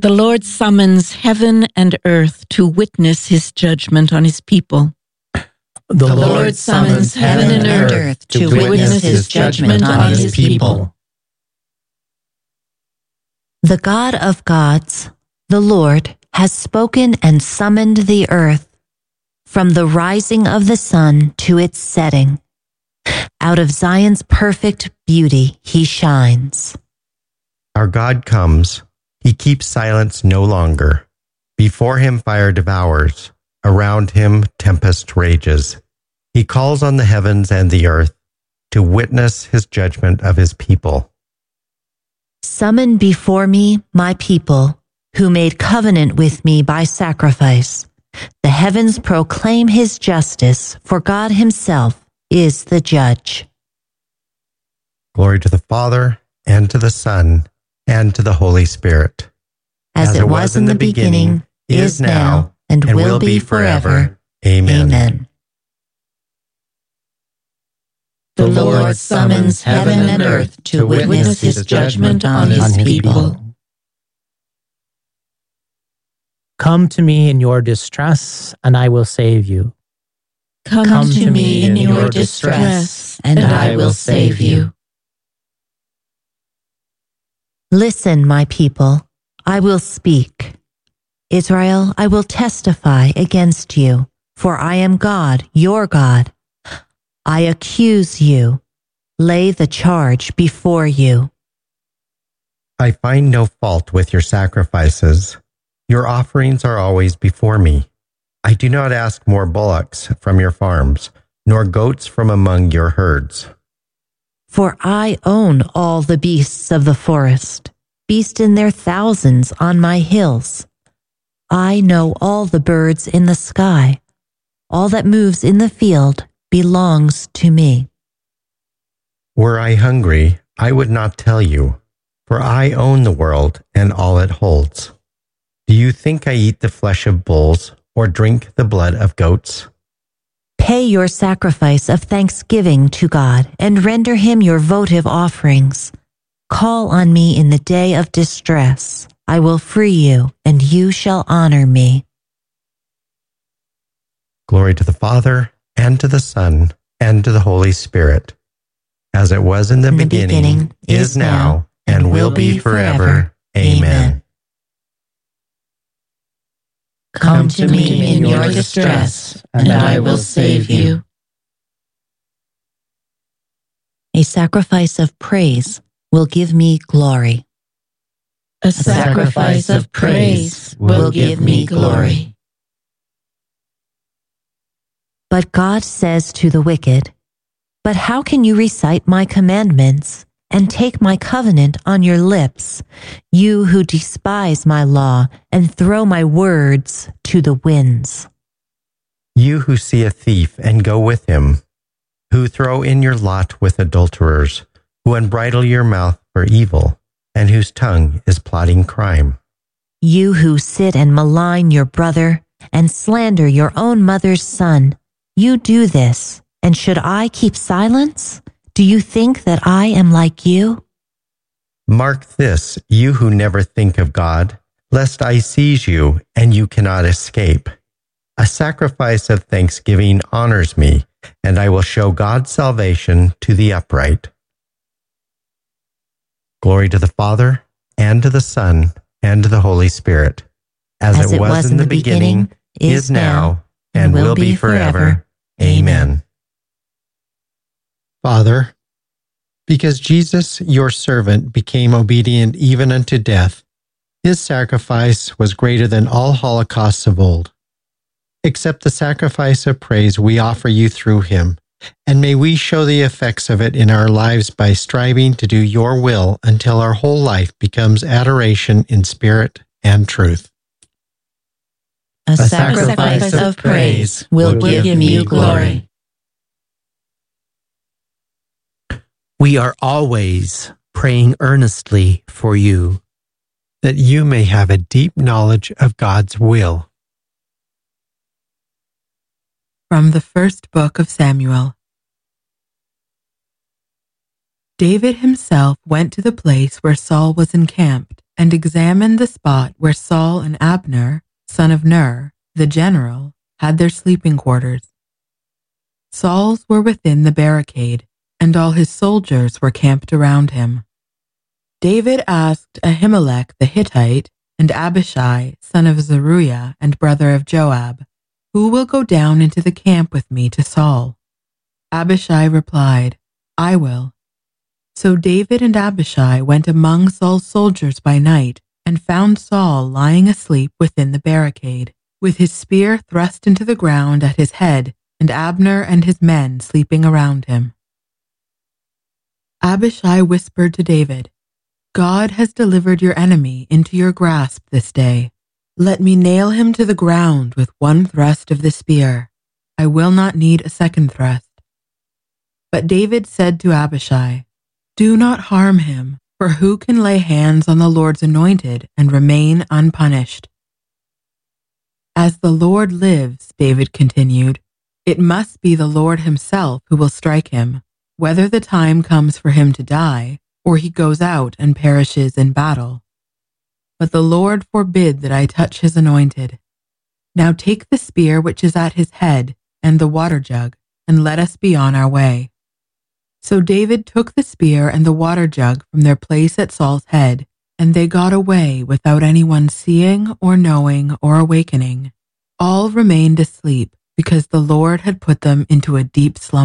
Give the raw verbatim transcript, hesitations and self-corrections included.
The Lord summons heaven and earth to witness his judgment on his people. The, the Lord summons heaven and earth to witness his judgment on his people. The God of gods, the Lord, has spoken and summoned the earth. From the rising of the sun to its setting, out of Zion's perfect beauty he shines. Our God comes. He keeps silence no longer. Before him fire devours. Around him tempest rages. He calls on the heavens and the earth to witness his judgment of his people. Summon before me my people, who made covenant with me by sacrifice. The heavens proclaim his justice, for God himself is the judge. Glory to the Father, and to the Son, and to the Holy Spirit. As, As it was, was in the beginning, beginning is now, and, and will be forever. Amen. Amen. The Lord summons heaven and earth to witness his judgment on his people. Come to me in your distress, and I will save you. Come, Come to me in your distress, and I will save you. Listen, my people, I will speak. Israel, I will testify against you, for I am God, your God. I accuse you, lay the charge before you. I find no fault with your sacrifices. Your offerings are always before me. I do not ask more bullocks from your farms, nor goats from among your herds. For I own all the beasts of the forest, beasts in their thousands on my hills. I know all the birds in the sky. All that moves in the field belongs to me. Were I hungry, I would not tell you, for I own the world and all it holds. Do you think I eat the flesh of bulls or drink the blood of goats? Pay your sacrifice of thanksgiving to God and render him your votive offerings. Call on me in the day of distress. I will free you, and you shall honor me. Glory to the Father, and to the Son, and to the Holy Spirit, as it was in the, in the beginning, beginning, is now, and, and will be forever. forever. Amen. Come to me in your distress, and I will save you. A sacrifice of praise will give me glory. A sacrifice of praise will give me glory. But God says to the wicked, "But how can you recite my commandments and take my covenant on your lips, you who despise my law and throw my words to the winds?" You who see a thief and go with him, who throw in your lot with adulterers, who unbridle your mouth for evil, and whose tongue is plotting crime. You who sit and malign your brother and slander your own mother's son, you do this, and should I keep silence? Do you think that I am like you? Mark this, you who never think of God, lest I seize you and you cannot escape. A sacrifice of thanksgiving honors me, and I will show God's salvation to the upright. Glory to the Father, and to the Son, and to the Holy Spirit, as, as it, was, was in the beginning, beginning is now, and will be forever. Amen. Father, because Jesus, your servant, became obedient even unto death, his sacrifice was greater than all holocausts of old. Accept the sacrifice of praise we offer you through him, and may we show the effects of it in our lives by striving to do your will until our whole life becomes adoration in spirit and truth. A, a sacrifice, sacrifice of praise will give, give me glory. We are always praying earnestly for you, that you may have a deep knowledge of God's will. From the first book of Samuel. David himself went to the place where Saul was encamped and examined the spot where Saul and Abner, son of Ner, the general, had their sleeping quarters. Saul's were within the barricade, and all his soldiers were camped around him. David asked Ahimelech the Hittite and Abishai, son of Zeruiah and brother of Joab, "Who will go down into the camp with me to Saul?" Abishai replied, "I will." So David and Abishai went among Saul's soldiers by night and found Saul lying asleep within the barricade, with his spear thrust into the ground at his head, and Abner and his men sleeping around him. Abishai whispered to David, "God has delivered your enemy into your grasp this day. Let me nail him to the ground with one thrust of the spear. I will not need a second thrust." But David said to Abishai, "Do not harm him, for who can lay hands on the Lord's anointed and remain unpunished?" "As the Lord lives," David continued, "it must be the Lord himself who will strike him, whether the time comes for him to die, or he goes out and perishes in battle. But the Lord forbid that I touch his anointed. Now take the spear which is at his head and the water jug, and let us be on our way." So David took the spear and the water jug from their place at Saul's head, and they got away without anyone seeing or knowing or awakening. All remained asleep because the Lord had put them into a deep slumber.